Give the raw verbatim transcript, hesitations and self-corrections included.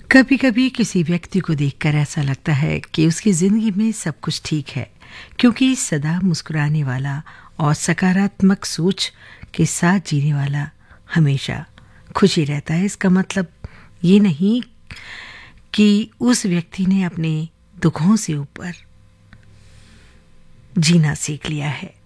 कभी कभी किसी व्यक्ति को देखकर ऐसा लगता है कि उसकी जिंदगी में सब कुछ ठीक है, क्योंकि सदा मुस्कुराने वाला और सकारात्मक सोच के साथ जीने वाला हमेशा खुशी रहता है। इसका मतलब ये नहीं कि उस व्यक्ति ने अपने दुखों से ऊपर जीना सीख लिया है।